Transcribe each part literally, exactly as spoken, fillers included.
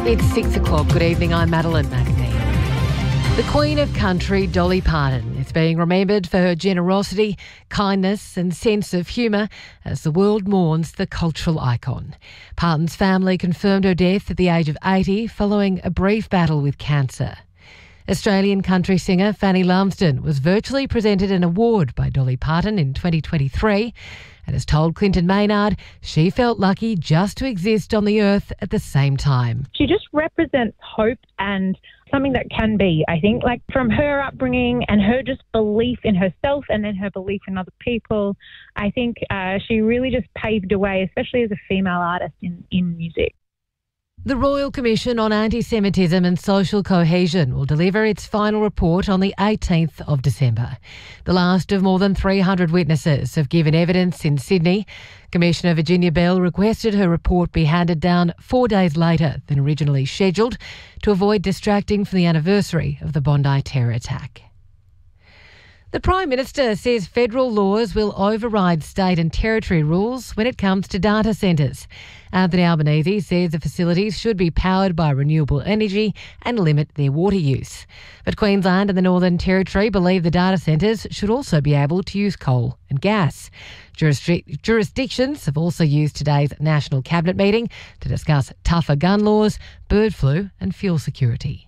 It's six o'clock. Good evening, I'm Madeline McNeil. The Queen of Country, Dolly Parton, is being remembered for her generosity, kindness and sense of humour as the world mourns the cultural icon. Parton's family confirmed her death at the age of eighty following a brief battle with cancer. Australian country singer Fanny Lumsden was virtually presented an award by Dolly Parton in twenty twenty-three and has told Clinton Maynard she felt lucky just to exist on the earth at the same time. She just represents hope and something that can be, I think, like from her upbringing and her just belief in herself and then her belief in other people. I think uh, she really just paved a way, especially as a female artist in, in music. The Royal Commission on Anti-Semitism and Social Cohesion will deliver its final report on the eighteenth of December. The last of more than three hundred witnesses have given evidence in Sydney. Commissioner Virginia Bell requested her report be handed down four days later than originally scheduled to avoid distracting from the anniversary of the Bondi terror attack. The Prime Minister says federal laws will override state and territory rules when it comes to data centres. Anthony Albanese says the facilities should be powered by renewable energy and limit their water use. But Queensland and the Northern Territory believe the data centres should also be able to use coal and gas. Jurisdic- jurisdictions have also used today's National Cabinet meeting to discuss tougher gun laws, bird flu and fuel security.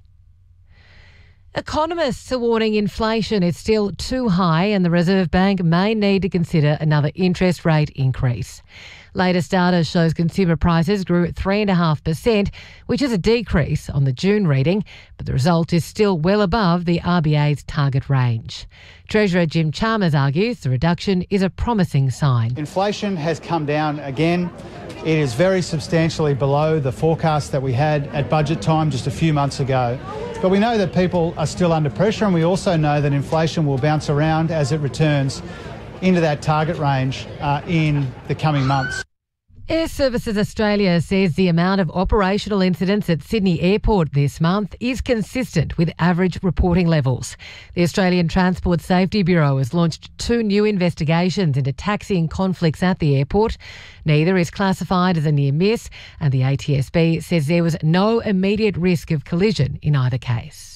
Economists are warning inflation is still too high and the Reserve Bank may need to consider another interest rate increase. Latest data shows consumer prices grew at three point five percent, which is a decrease on the June reading, but the result is still well above the R B A's target range. Treasurer Jim Chalmers argues the reduction is a promising sign. Inflation has come down again. It is very substantially below the forecast that we had at budget time just a few months ago. But we know that people are still under pressure, and we also know that inflation will bounce around as it returns into that target range uh, in the coming months. Air Services Australia says the amount of operational incidents at Sydney Airport this month is consistent with average reporting levels. The Australian Transport Safety Bureau has launched two new investigations into taxiing conflicts at the airport. Neither is classified as a near miss, and the A T S B says there was no immediate risk of collision in either case.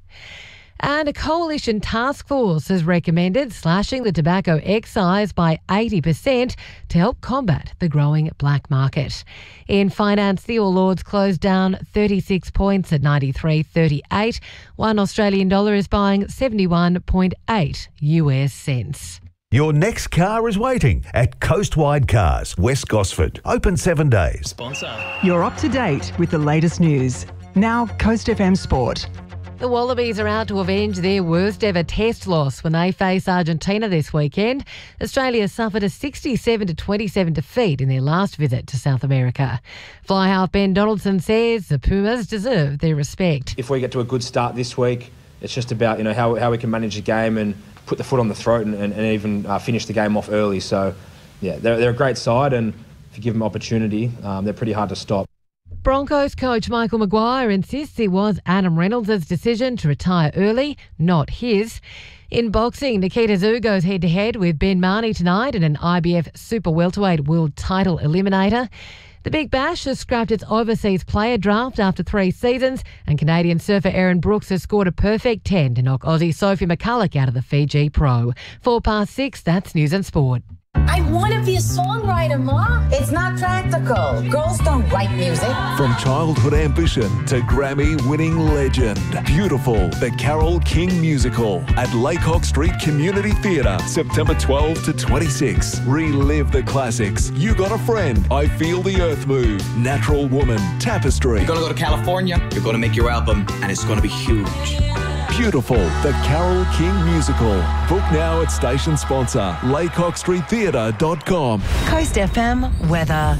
And a coalition task force has recommended slashing the tobacco excise by eighty percent to help combat the growing black market. In finance, the All Ords closed down thirty-six points at ninety-three thirty-eight. One Australian dollar is buying seventy-one point eight U S cents. Your next car is waiting at Coastwide Cars, West Gosford. Open seven days. Sponsor. You're up to date with the latest news. Now, Coast F M Sport. The Wallabies are out to avenge their worst ever test loss when they face Argentina this weekend. Australia suffered a sixty-seven to twenty-seven defeat in their last visit to South America. Fly half Ben Donaldson says the Pumas deserve their respect. If we get to a good start this week, it's just about you know how, how we can manage the game and put the foot on the throat and, and, and even uh, finish the game off early. So, yeah, they're, they're a great side, and if you give them opportunity, um, they're pretty hard to stop. Broncos coach Michael Maguire insists it was Adam Reynolds' decision to retire early, not his. In boxing, Nikita Tszyu goes head-to-head with Ben Marnie tonight in an I B F Super Welterweight World Title Eliminator. The Big Bash has scrapped its overseas player draft after three seasons, and Canadian surfer Erin Brooks has scored a perfect ten to knock Aussie Sophie McCulloch out of the Fiji Pro. Four past six, that's News and Sport. I want to be a songwriter, Ma. It's not practical. Girls don't write music. From childhood ambition to Grammy-winning legend. Beautiful, the Carole King musical at Laycock Street Community Theatre, September twelfth to twenty-sixth. Relive the classics. You Got a Friend, I Feel the Earth Move, Natural Woman, Tapestry. You're going to go to California, you're going to make your album, and it's going to be huge. Beautiful, the Carole King musical. Book now at station sponsor, laycock street theatre dot com. Coast F M weather.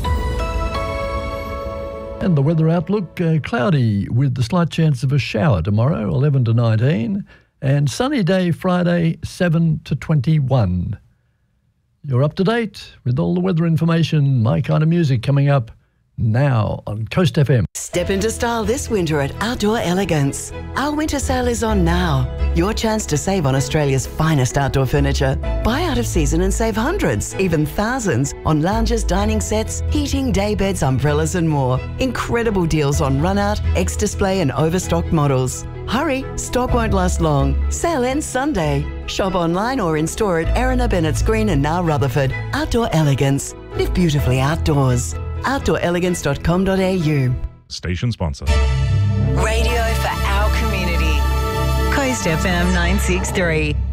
And the weather outlook, uh, cloudy with the slight chance of a shower tomorrow, eleven to nineteen, and sunny day Friday, seven to twenty-one. You're up to date with all the weather information, My Kind of Music coming up now on Coast F M. Step into style this winter at Outdoor Elegance. Our winter sale is on now. Your chance to save on Australia's finest outdoor furniture. Buy out of season and save hundreds, even thousands, on lounges, dining sets, heating, day beds, umbrellas and more. Incredible deals on run-out, ex-display and overstocked models. Hurry, stock won't last long. Sale ends Sunday. Shop online or in store at Erina Bennett's Green and now Rutherford. Outdoor Elegance. Live beautifully outdoors. outdoor elegance dot com dot a u. Station sponsor. Radio for our community. Coast F M nine six three.